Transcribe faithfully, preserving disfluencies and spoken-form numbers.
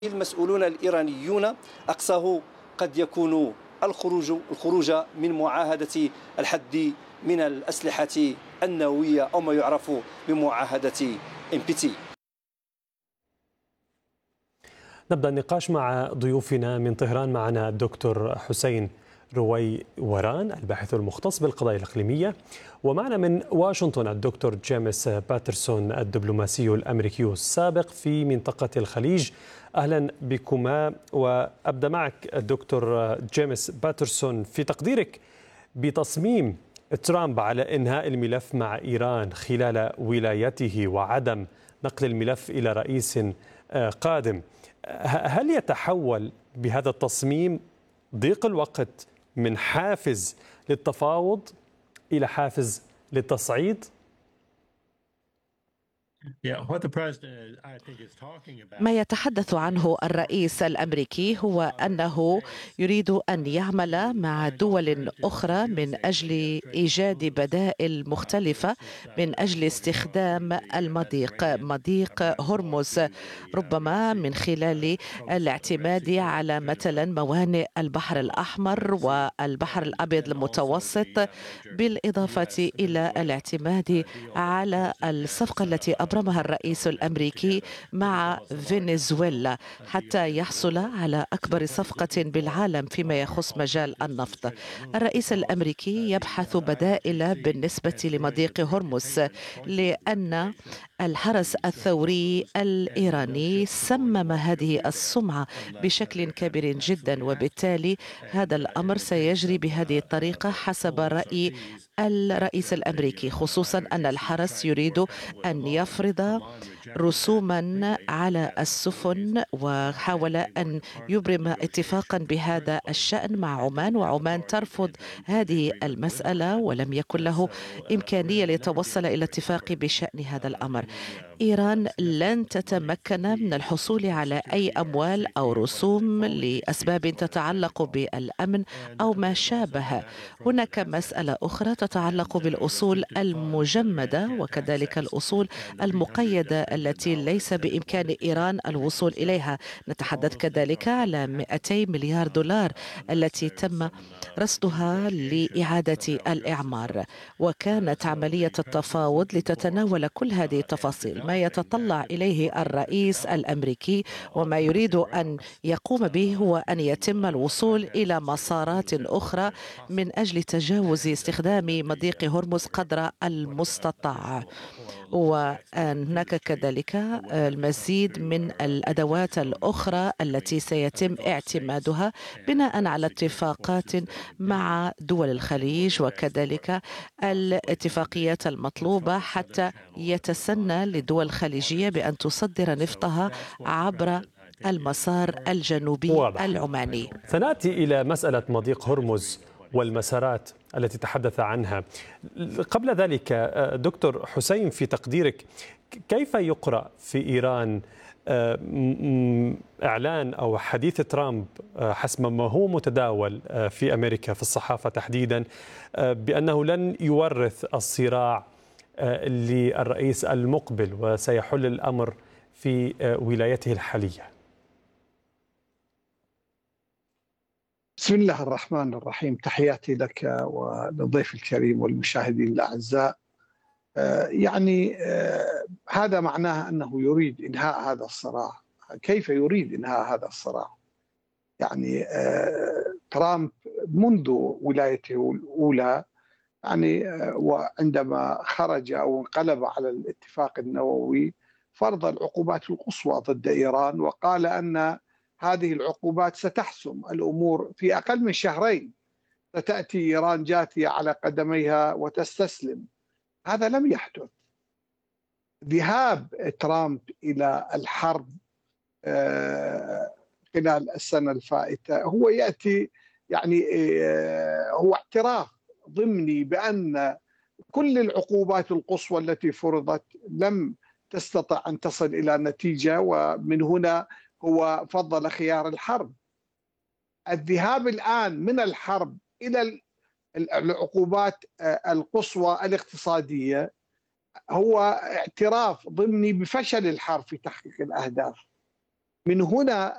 المسؤولون الإيرانيون أقصاه قد يكون الخروج الخروج من معاهدة الحد من الأسلحة النووية أو ما يعرف بمعاهدة إم بي تي. نبدأ النقاش مع ضيوفنا من طهران. معنا الدكتور حسين رويوران الباحث المختص بالقضايا الإقليمية، ومعنا من واشنطن الدكتور جيمس باترسون الدبلوماسي الأمريكي السابق في منطقة الخليج. أهلا بكما، وأبدأ معك الدكتور جيمس باترسون. في تقديرك بتصميم ترامب على إنهاء الملف مع إيران خلال ولايته وعدم نقل الملف إلى رئيس قادم، هل يتحول بهذا التصميم ضيق الوقت من حافز للتفاوض إلى حافز للتصعيد؟ ما يتحدث عنه الرئيس الأمريكي هو أنه يريد أن يعمل مع دول أخرى من أجل إيجاد بدائل مختلفة من أجل استخدام المضيق مضيق هرمز، ربما من خلال الاعتماد على مثلا موانئ البحر الأحمر والبحر الأبيض المتوسط، بالإضافة إلى الاعتماد على الصفقة التي أبرمها الرئيس الأمريكي مع فنزويلا حتى يحصل على أكبر صفقة بالعالم فيما يخص مجال النفط. الرئيس الأمريكي يبحث بدائل بالنسبة لمضيق هرمز، لأن الحرس الثوري الإيراني سمم هذه السمعة بشكل كبير جدا، وبالتالي هذا الأمر سيجري بهذه الطريقة حسب رأي الرئيس الأمريكي، خصوصا أن الحرس يريد أن يفرض رسوما على السفن، وحاول أن يبرم اتفاقا بهذا الشأن مع عمان، وعمان ترفض هذه المسألة ولم يكن له إمكانية ليتوصل إلى اتفاق بشأن هذا الأمر. إيران لن تتمكن من الحصول على أي أموال أو رسوم لأسباب تتعلق بالأمن أو ما شابه. هناك مسألة أخرى تتعلق بالأصول المجمدة وكذلك الأصول المقيدة التي ليس بإمكان إيران الوصول إليها. نتحدث كذلك على مئتي مليار دولار التي تم رصدها لإعادة الإعمار، وكانت عملية التفاوض لتتناول كل هذه التفاصيل. ما يتطلع إليه الرئيس الأمريكي وما يريد أن يقوم به هو أن يتم الوصول إلى مسارات أخرى من أجل تجاوز استخدام مضيق هرمز قدر المستطاع، وهناك كذلك المزيد من الأدوات الأخرى التي سيتم اعتمادها بناء على اتفاقات مع دول الخليج وكذلك الاتفاقيات المطلوبة حتى يتسنى للدول الخليجية بأن تصدر نفطها عبر المسار الجنوبي واضح. العماني. سنأتي إلى مسألة مضيق هرمز والمسارات التي تحدث عنها. قبل ذلك دكتور حسين، في تقديرك كيف يقرأ في إيران إعلان أو حديث ترامب حسب ما هو متداول في أمريكا في الصحافة تحديدا بأنه لن يورث الصراع للرئيس المقبل وسيحل الأمر في ولايته الحالية؟ بسم الله الرحمن الرحيم، تحياتي لك وللضيف الكريم والمشاهدين الأعزاء. يعني هذا معناه أنه يريد إنهاء هذا الصراع. كيف يريد إنهاء هذا الصراع؟ يعني ترامب منذ ولايته الأولى، يعني وعندما خرج أو انقلب على الاتفاق النووي، فرض العقوبات القصوى ضد إيران، وقال أن هذه العقوبات ستحسم الأمور في أقل من شهرين، ستأتي إيران جاثية على قدميها وتستسلم. هذا لم يحدث. ذهاب ترامب إلى الحرب خلال السنة الفائتة هو يأتي يعني هو اعتراف ضمني بأن كل العقوبات القصوى التي فرضت لم تستطع أن تصل إلى نتيجة، ومن هنا هو فضل خيار الحرب. الذهاب الآن من الحرب إلى العقوبات القصوى الاقتصادية هو اعتراف ضمني بفشل الحرب في تحقيق الأهداف. من هنا